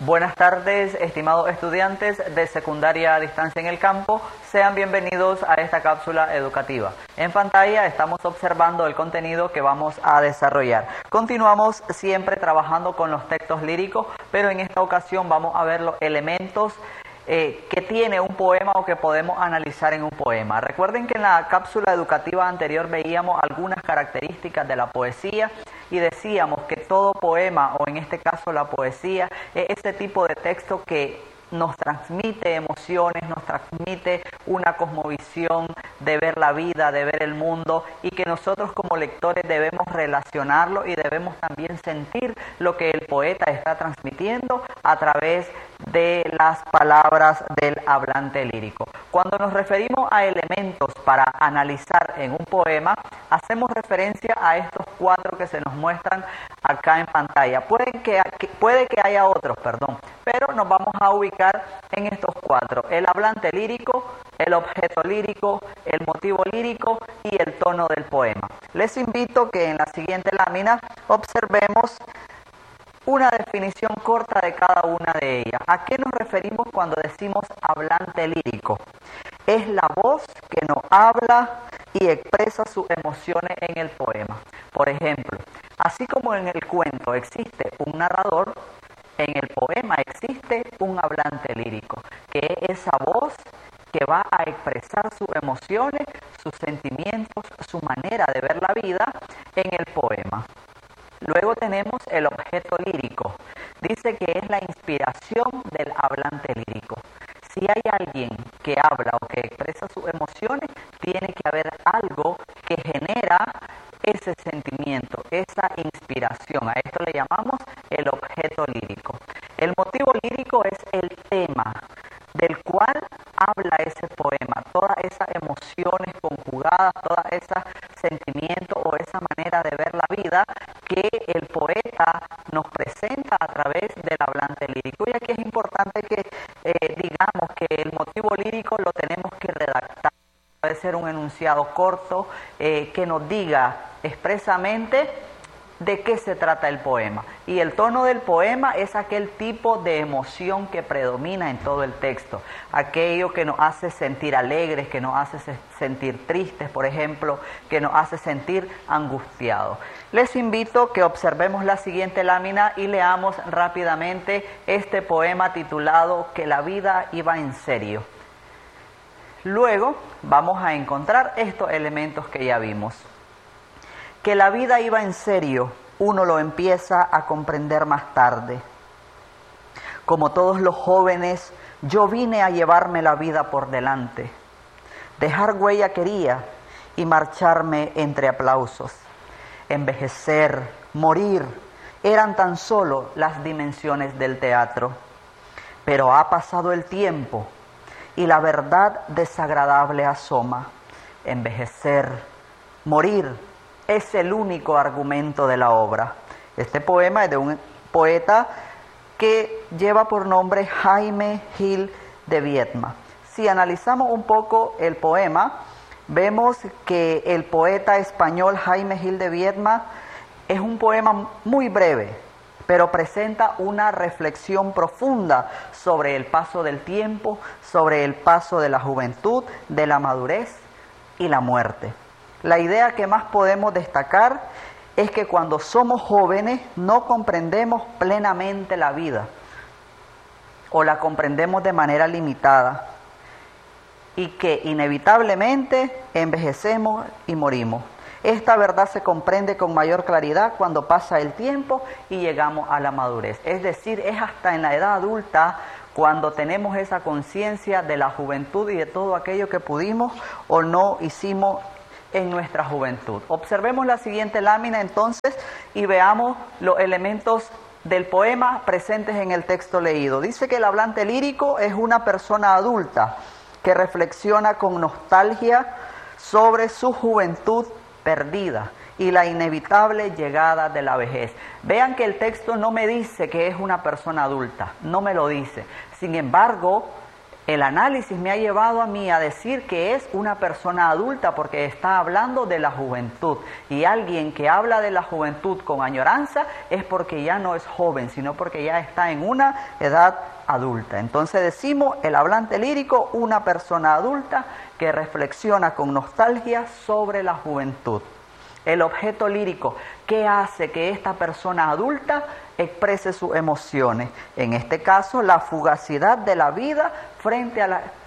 Buenas tardes, estimados estudiantes de secundaria a distancia en el campo. Sean bienvenidos a esta cápsula educativa. En pantalla estamos observando el contenido que vamos a desarrollar. Continuamos siempre trabajando con los textos líricos, pero en esta ocasión vamos a ver los elementos que tiene un poema o que podemos analizar en un poema. Recuerden que en la cápsula educativa anterior veíamos algunas características de la poesía y decíamos que todo poema, o en este caso la poesía, es ese tipo de texto que nos transmite emociones, nos transmite una cosmovisión de ver la vida, de ver el mundo, y que nosotros como lectores debemos relacionarlo y debemos también sentir lo que el poeta está transmitiendo a través de las palabras del hablante lírico. Cuando nos referimos a elementos para analizar en un poema, hacemos referencia a estos cuatro que se nos muestran acá en pantalla. Puede que haya otros, pero nos vamos a ubicar en estos cuatro: el hablante lírico, el objeto lírico, el motivo lírico y el tono del poema. Les invito que en la siguiente lámina observemos una definición corta de cada una de ellas. ¿A qué nos referimos cuando decimos hablante lírico? Es la voz que nos habla y expresa sus emociones en el poema. Por ejemplo, así como en el cuento existe un narrador, en el poema existe un hablante lírico, que es esa voz que va a expresar sus emociones, sus sentimientos, su manera de ver la vida en el poema. Luego tenemos el objeto lírico. Dice que es la inspiración del hablante lírico. Si hay alguien que habla o que expresa sus emociones, tiene que haber algo que genera ese sentimiento, esa inspiración. A esto le llamamos el objeto lírico. El motivo lírico es el tema del cual habla ese poema, todas esas emociones conjugadas, todos esos sentimientos o esa manera de ver la vida que el poeta nos presenta a través del hablante lírico. Y aquí es importante que digamos que el motivo lírico lo tenemos que redactar. Puede ser un enunciado corto que nos diga expresamente de qué se trata el poema. Y el tono del poema es aquel tipo de emoción que predomina en todo el texto, aquello que nos hace sentir alegres, que nos hace sentir tristes, por ejemplo, que nos hace sentir angustiados. Les invito que observemos la siguiente lámina y leamos rápidamente este poema titulado Que la vida iba en serio. Luego vamos a encontrar estos elementos que ya vimos. Que la vida iba en serio, uno lo empieza a comprender más tarde. Como todos los jóvenes, yo vine a llevarme la vida por delante. Dejar huella quería y marcharme entre aplausos. Envejecer, morir, eran tan solo las dimensiones del teatro. Pero ha pasado el tiempo y la verdad desagradable asoma. Envejecer, morir, es el único argumento de la obra. Este poema es de un poeta que lleva por nombre Jaime Gil de Biedma. Si analizamos un poco el poema, vemos que el poeta español Jaime Gil de Biedma es un poema muy breve, pero presenta una reflexión profunda sobre el paso del tiempo, sobre el paso de la juventud, de la madurez y la muerte. La idea que más podemos destacar es que cuando somos jóvenes no comprendemos plenamente la vida o la comprendemos de manera limitada y que inevitablemente envejecemos y morimos. Esta verdad se comprende con mayor claridad cuando pasa el tiempo y llegamos a la madurez. Es decir, es hasta en la edad adulta cuando tenemos esa conciencia de la juventud y de todo aquello que pudimos o no hicimos en nuestra juventud. Observemos la siguiente lámina entonces y veamos los elementos del poema presentes en el texto leído. Dice que el hablante lírico es una persona adulta que reflexiona con nostalgia sobre su juventud perdida y la inevitable llegada de la vejez. Vean que el texto no me dice que es una persona adulta, no me lo dice. Sin embargo, El análisis me ha llevado a mí a decir que es una persona adulta porque está hablando de la juventud. Y alguien que habla de la juventud con añoranza es porque ya no es joven, sino porque ya está en una edad adulta. Entonces decimos, el hablante lírico, una persona adulta que reflexiona con nostalgia sobre la juventud. El objeto lírico, ¿qué hace que esta persona adulta exprese sus emociones? En este caso, la fugacidad de la vida frente a